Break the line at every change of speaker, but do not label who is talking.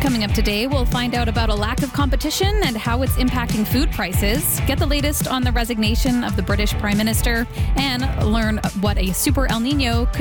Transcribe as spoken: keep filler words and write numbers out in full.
Coming up today, we'll find out about a lack of competition and how it's impacting food prices, get the latest on the resignation of the British Prime Minister, and learn what a super El Nino could